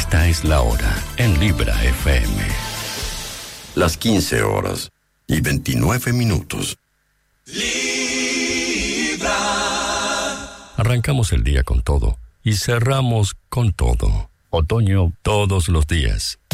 Esta es la hora en Libra FM. Las 15 horas y 29 minutos. Libra. Arrancamos el día con todo y cerramos con todo. Otoño todos los días.